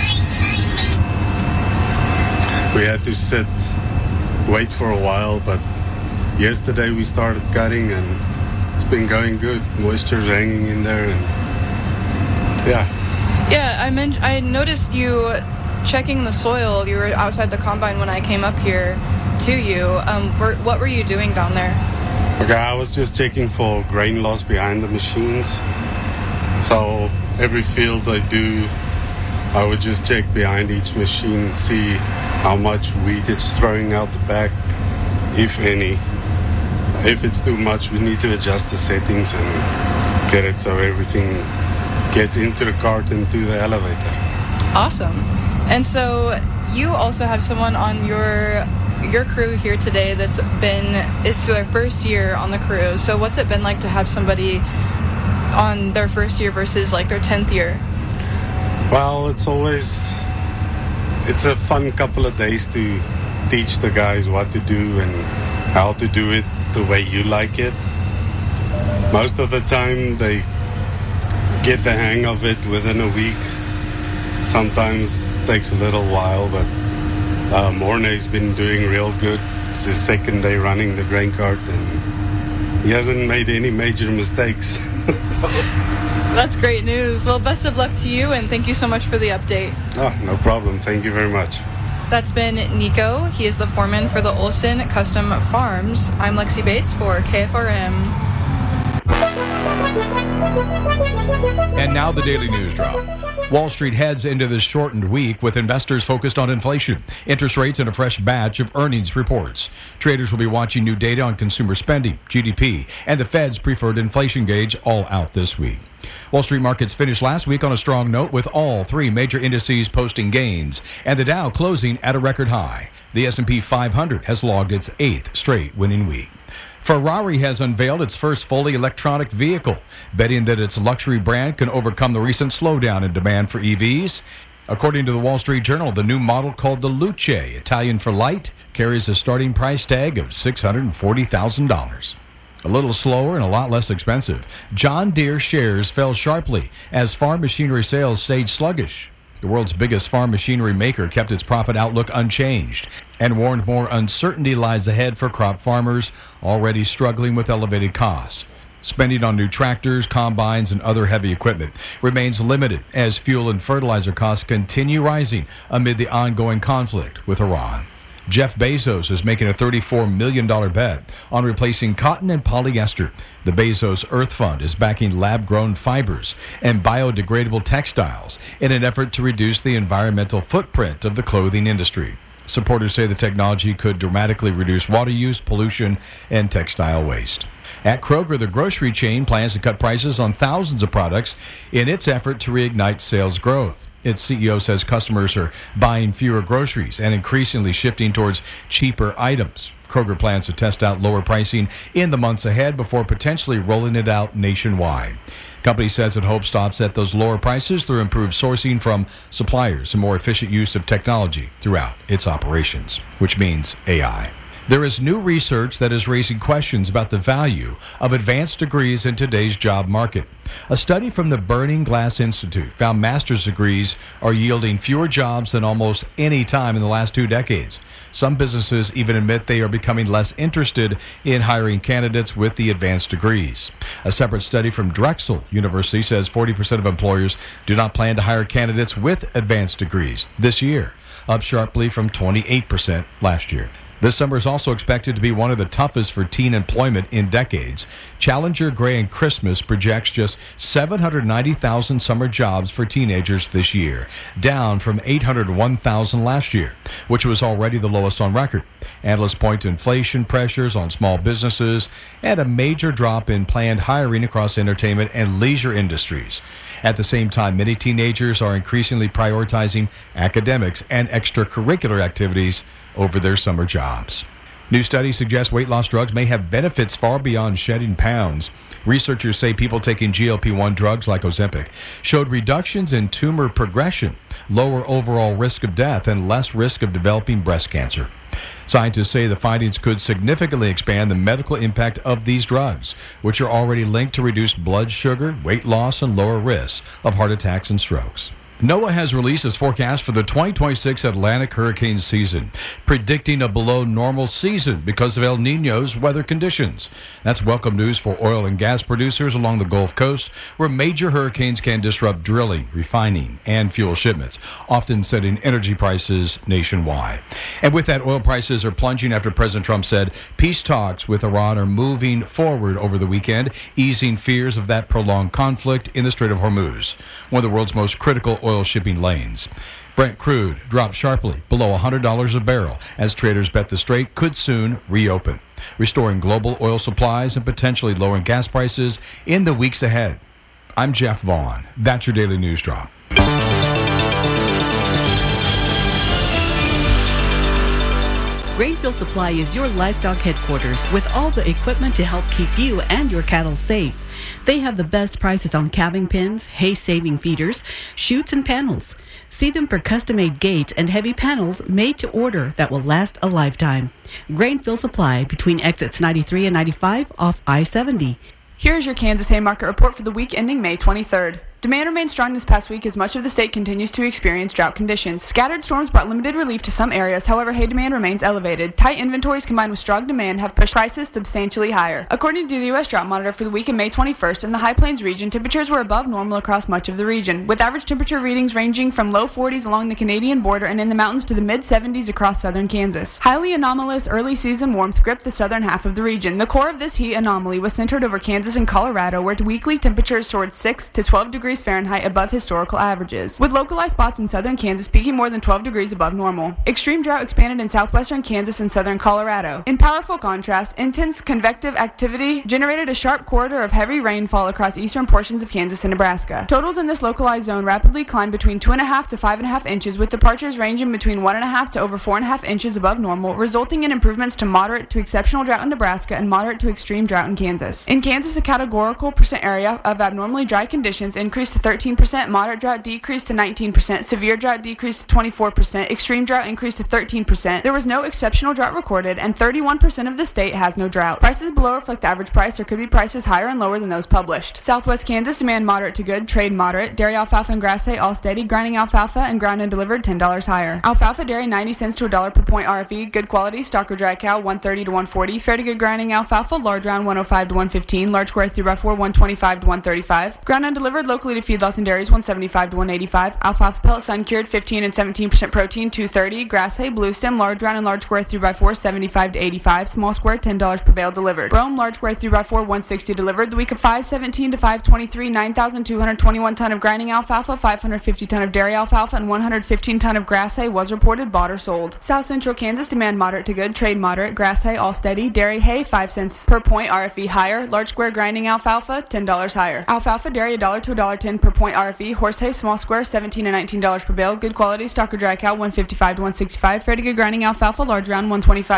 we had to sit wait for a while. But yesterday we started cutting and it's been going good. Moisture's hanging in there, and yeah. Yeah, I meant I noticed you checking the soil. You were outside the combine when I came up here to you. Um, were, what were you doing down there? Okay, I was just checking for grain loss behind the machines. So every field I do, I would just check behind each machine and see how much wheat it's throwing out the back, if any. If it's too much, we need to adjust the settings and get it so everything gets into the cart and to the elevator. Awesome. And so you also have someone on your your crew here today that's been, it's their first year on the crew. So what's it been like to have somebody on their first year versus like their tenth year? Well, it's always, it's a fun couple of days to teach the guys what to do and how to do it the way you like it. Most of the time they get the hang of it within a week. Sometimes it takes a little while, but uh, Mornay's been doing real good. It's his second day running the grain cart, and he hasn't made any major mistakes. So. That's great news. Well, best of luck to you, and thank you so much for the update. Oh, no problem. Thank you very much. That's been Nico. He is the foreman for the Olson Custom Farms. I'm Lexi Bates for K F R M. And now the Daily News Drop. Wall Street heads into this shortened week with investors focused on inflation, interest rates, and a fresh batch of earnings reports. Traders will be watching new data on consumer spending, G D P, and the Fed's preferred inflation gauge all out this week. Wall Street markets finished last week on a strong note with all three major indices posting gains and the Dow closing at a record high. The S and P five hundred has logged its eighth straight winning week. Ferrari has unveiled its first fully electronic vehicle, betting that its luxury brand can overcome the recent slowdown in demand for E Vs. According to the Wall Street Journal, the new model, called the Luce, Italian for light, carries a starting price tag of six hundred forty thousand dollars. A little slower and a lot less expensive, John Deere shares fell sharply as farm machinery sales stayed sluggish. The world's biggest farm machinery maker kept its profit outlook unchanged and warned more uncertainty lies ahead for crop farmers already struggling with elevated costs. Spending on new tractors, combines, and other heavy equipment remains limited as fuel and fertilizer costs continue rising amid the ongoing conflict with Iran. Jeff Bezos is making a thirty-four million dollars bet on replacing cotton and polyester. The Bezos Earth Fund is backing lab-grown fibers and biodegradable textiles in an effort to reduce the environmental footprint of the clothing industry. Supporters say the technology could dramatically reduce water use, pollution, and textile waste. At Kroger, the grocery chain plans to cut prices on thousands of products in its effort to reignite sales growth. Its C E O says customers are buying fewer groceries and increasingly shifting towards cheaper items. Kroger plans to test out lower pricing in the months ahead before potentially rolling it out nationwide. Company says it hopes to offset those lower prices through improved sourcing from suppliers and more efficient use of technology throughout its operations, which means A I. There is new research that is raising questions about the value of advanced degrees in today's job market. A study from the Burning Glass Institute found master's degrees are yielding fewer jobs than almost any time in the last two decades. Some businesses even admit they are becoming less interested in hiring candidates with the advanced degrees. A separate study from Drexel University says forty percent of employers do not plan to hire candidates with advanced degrees this year, up sharply from twenty-eight percent last year. This summer is also expected to be one of the toughest for teen employment in decades. Challenger, Gray, and Christmas projects just seven hundred ninety thousand summer jobs for teenagers this year, down from eight hundred one thousand last year, which was already the lowest on record. Analysts point to inflation pressures on small businesses and a major drop in planned hiring across entertainment and leisure industries. At the same time, many teenagers are increasingly prioritizing academics and extracurricular activities over their summer jobs. New studies suggest weight loss drugs may have benefits far beyond shedding pounds. Researchers say people taking G L P one drugs like Ozempic showed reductions in tumor progression, lower overall risk of death, and less risk of developing breast cancer. Scientists say the findings could significantly expand the medical impact of these drugs, which are already linked to reduced blood sugar, weight loss, and lower risks of heart attacks and strokes. NOAA has released its forecast for the twenty twenty-six Atlantic hurricane season, predicting a below-normal season because of El Niño's weather conditions. That's welcome news for oil and gas producers along the Gulf Coast, where major hurricanes can disrupt drilling, refining, and fuel shipments, often setting energy prices nationwide. And with that, oil prices are plunging after President Trump said peace talks with Iran are moving forward over the weekend, easing fears of that prolonged conflict in the Strait of Hormuz, one of the world's most critical oil oil shipping lanes. Brent crude dropped sharply below one hundred dollars a barrel as traders bet the strait could soon reopen, restoring global oil supplies and potentially lowering gas prices in the weeks ahead. I'm Jeff Vaughn. That's your Daily News Drop. Grainfield Supply is your livestock headquarters with all the equipment to help keep you and your cattle safe. They have the best prices on calving pens, hay-saving feeders, chutes, and panels. See them for custom-made gates and heavy panels made to order that will last a lifetime. Grainfield Supply between exits ninety-three and ninety-five off I seventy. Here's your Kansas Hay Market Report for the week ending May twenty-third. Demand remained strong this past week as much of the state continues to experience drought conditions. Scattered storms brought limited relief to some areas, however, hay demand remains elevated. Tight inventories combined with strong demand have pushed prices substantially higher. According to the U S Drought Monitor for the week of May twenty-first, in the High Plains region, temperatures were above normal across much of the region, with average temperature readings ranging from low forties along the Canadian border and in the mountains to the mid-seventies across southern Kansas. Highly anomalous early season warmth gripped the southern half of the region. The core of this heat anomaly was centered over Kansas and Colorado, where weekly temperatures soared six to twelve degrees Fahrenheit above historical averages, with localized spots in southern Kansas peaking more than twelve degrees above normal. Extreme drought expanded in southwestern Kansas and southern Colorado. In powerful contrast, intense convective activity generated a sharp corridor of heavy rainfall across eastern portions of Kansas and Nebraska. Totals in this localized zone rapidly climbed between two and a half to five and a half inches, with departures ranging between one and a half to over four and a half inches above normal, resulting in improvements to moderate to exceptional drought in Nebraska and moderate to extreme drought in Kansas. In Kansas, a categorical percent area of abnormally dry conditions increased to thirteen percent, moderate drought decreased to nineteen percent, severe drought decreased to twenty-four percent, extreme drought increased to thirteen percent. There was no exceptional drought recorded, and thirty-one percent of the state has no drought. Prices below reflect the average price. There could be prices higher and lower than those published. Southwest Kansas, demand moderate to good, trade moderate. Dairy alfalfa and grass hay all steady. Grinding alfalfa and ground and delivered ten dollars higher. Alfalfa dairy ninety cents to a dollar per point R F E. Good quality stock or dry cow one thirty to one forty. Fair to good grinding alfalfa large round one oh five to one fifteen. Large square three by four one twenty-five to one thirty-five. Ground and delivered locally Bleated feedlots and dairies one seventy-five to one eighty-five. Alfalfa pellet sun cured fifteen and seventeen percent protein two thirty. Grass hay blue stem large round and large square three by four seventy-five to eighty-five. Small square ten dollars per bale delivered. Brome large square three by four one sixty delivered. The week of five seventeen to five twenty-three, nine thousand two hundred twenty-one ton of grinding alfalfa, five hundred fifty ton of dairy alfalfa, and one hundred fifteen ton of grass hay was reported bought or sold. South Central Kansas demand moderate to good, trade moderate. Grass hay all steady. Dairy hay five cents per point, R F E higher. Large square grinding alfalfa ten dollars higher. Alfalfa dairy one dollar to one dollar ten per point, R F E. Horse hay small square seventeen and nineteen dollars per bale. Good quality stock or dry cow one fifty-five to one sixty-five. Fair to good grinding alfalfa large round one twenty-five